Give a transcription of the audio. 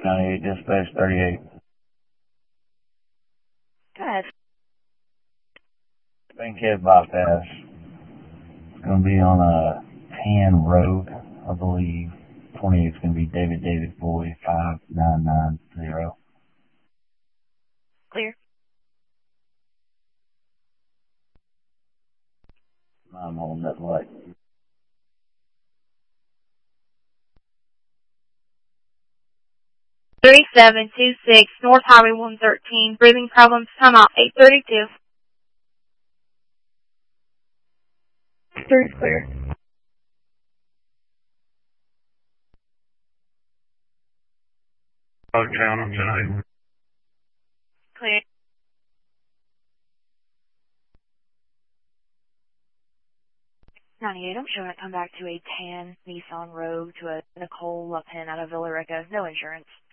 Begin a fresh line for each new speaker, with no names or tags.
98, dispatch 38.
Go ahead.
Bankhead bypass. It's going to be on a tan road, I believe. 28 is going to be David Boy 5990.
Clear.
I'm holding that light.
$3726 North Highway 113. Breathing problems. Time out 832.
Clear. Oh, channel tonight.
Clear. $98. I'm showing it come back to a tan Nissan Rogue to a Nicole LaPen out of Villa Rica. No insurance.